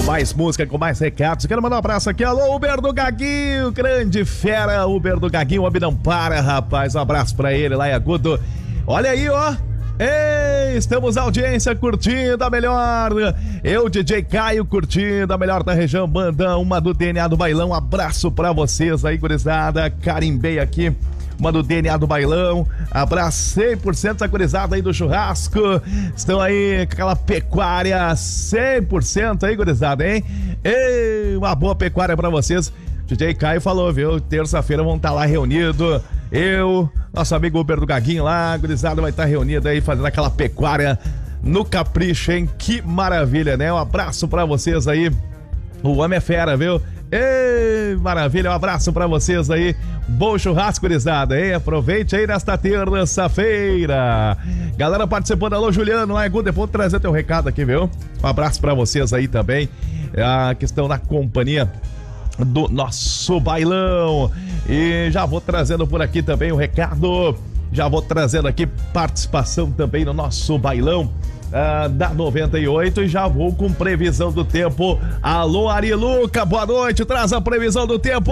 mais música, com mais recados. Quero mandar um abraço aqui. Alô, Uber do Gaguinho, grande fera, Uber do Gaguinho, o homem não para, rapaz. Um abraço pra ele lá em Agudo. Olha aí, ó. Ei, estamos na audiência curtindo a melhor. Eu, DJ Caio, curtindo a melhor da região. Manda uma do DNA do Bailão. Abraço pra vocês aí, gurizada. Carimbei aqui uma do DNA do Bailão. Abraço 100% da gurizada aí do churrasco. Estão aí com aquela pecuária 100% aí, gurizada, hein? Ei, uma boa pecuária pra vocês. DJ Caio falou, viu? Terça-feira vão estar lá reunidos. Eu, nosso amigo Uber do Gaguinho lá, gurizada vai estar reunido aí fazendo aquela pecuária no capricho, hein? Que maravilha, né? Um abraço pra vocês aí. O homem é fera, viu? Ei, maravilha, um abraço pra vocês aí. Bom churrasco, gurizada, hein? Aproveite aí nesta terça-feira. Galera participando, alô Juliano, lá em Gude, vou trazer teu recado aqui, viu? Um abraço pra vocês aí também, que estão na companhia do nosso bailão. E já vou trazendo por aqui também o recado. Já vou trazendo aqui participação também no nosso bailão da 98 e já vou com previsão do tempo. Alô, Ariluca, boa noite, traz a previsão do tempo.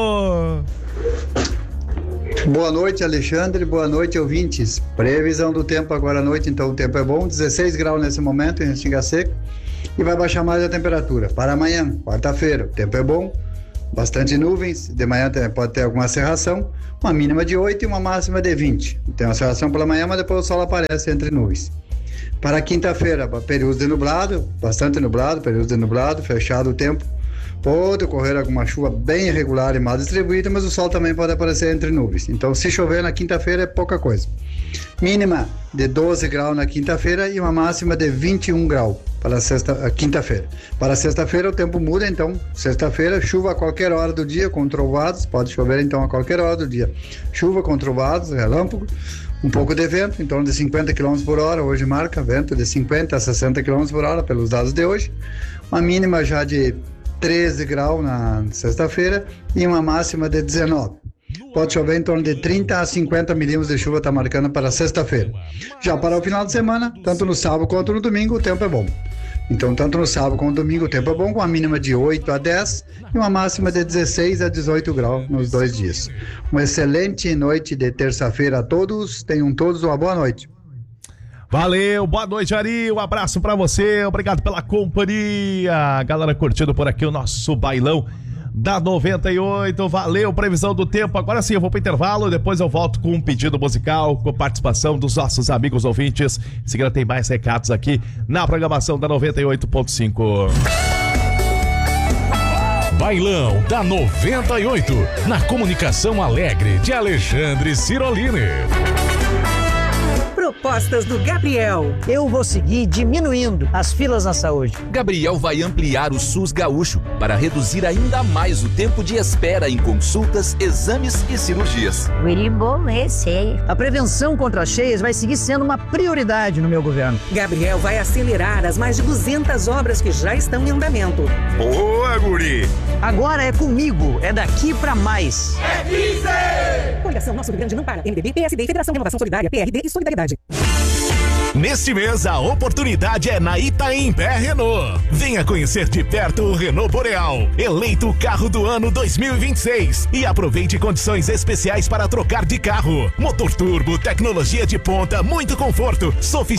Boa noite, Alexandre, boa noite, ouvintes. Previsão do tempo agora à noite, então o tempo é bom, 16 graus nesse momento em Restinga Seca e vai baixar mais a temperatura. Para amanhã, quarta-feira, o tempo é bom, bastante nuvens, de manhã pode ter alguma cerração, uma mínima de 8 e uma máxima de 20. Tem uma cerração pela manhã, mas depois o sol aparece entre nuvens. Para quinta-feira, período de nublado, bastante nublado, período de nublado, fechado o tempo. Pode ocorrer alguma chuva bem irregular e mal distribuída, mas o sol também pode aparecer entre nuvens. Então, se chover na quinta-feira é pouca coisa. Mínima de 12 graus na quinta-feira e uma máxima de 21 graus para quinta-feira. Para sexta-feira o tempo muda, então sexta-feira chuva a qualquer hora do dia com trovoadas, pode chover então a qualquer hora do dia. Chuva com trovoadas, relâmpago, um pouco de vento, em torno de 50 km por hora, hoje marca vento de 50 a 60 km por hora pelos dados de hoje. Uma mínima já de 13 graus na sexta-feira e uma máxima de 19. Pode chover em torno de 30 a 50 milímetros de chuva, está marcando para sexta-feira. Já para o final de semana, tanto no sábado quanto no domingo, o tempo é bom. Então, tanto no sábado como no domingo, o tempo é bom, com a mínima de 8 a 10 e uma máxima de 16 a 18 graus nos 2 dias. Uma excelente noite de terça-feira a todos. Tenham todos uma boa noite. Valeu, boa noite, Ari, um abraço pra você, obrigado pela companhia. Galera curtindo por aqui o nosso bailão da 98, valeu, previsão do tempo. Agora sim, eu vou pro intervalo, depois eu volto com um pedido musical, com participação dos nossos amigos ouvintes. Em seguida tem mais recados aqui na programação da 98.5. Bailão da 98, na comunicação alegre de Alexandre Cirolini. Propostas do Gabriel. Eu vou seguir diminuindo as filas na saúde. Gabriel vai ampliar o SUS Gaúcho para reduzir ainda mais o tempo de espera em consultas, exames e cirurgias. Muito bom esse, hein? A prevenção contra as cheias vai seguir sendo uma prioridade no meu governo. Gabriel vai acelerar as mais de 200 obras que já estão em andamento. Boa, guri! Agora é comigo, é daqui pra mais. É 15! Coligação Nosso Rio Grande não para. MDB, PSD, Federação de Renovação Solidária, PRD e Solidariedade. Neste mês, a oportunidade é na Itaim Pé Renault. Venha conhecer de perto o Renault Boreal, eleito o carro do ano 2026. E aproveite condições especiais para trocar de carro. Motor turbo, tecnologia de ponta, muito conforto,